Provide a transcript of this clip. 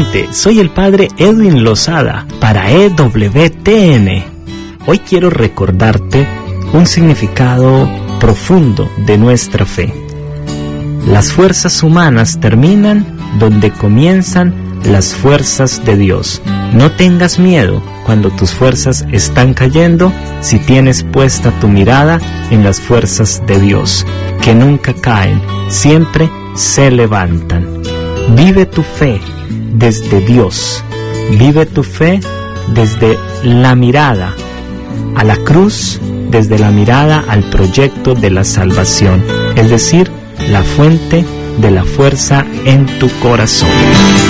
nuevamente, soy el Padre Edwin Lozada para EWTN. Hoy quiero recordarte un significado profundo de nuestra fe. Las fuerzas humanas terminan donde comienzan las fuerzas de Dios. No tengas miedo cuando tus fuerzas están cayendo si tienes puesta tu mirada en las fuerzas de Dios, que nunca caen, siempre se levantan. Vive tu fe desde Dios. Vive tu fe desde la mirada a la cruz, desde la mirada al proyecto de la salvación, es decir, la fuente de la fuerza en tu corazón.